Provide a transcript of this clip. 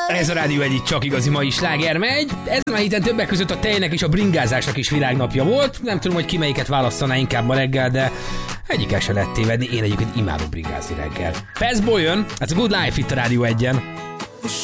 Ez a Rádió egyik csak igazi mai sláger megy. Ezen a héten többek között a tejnek és a bringázásnak is világnapja volt. Nem tudom, hogy ki melyiket választaná inkább ma reggel, de egyikkel se lehet tévedni. Én egyébként imádom bringázni reggel. Fastball jön, ez a Good Life itt a Rádió 1-en.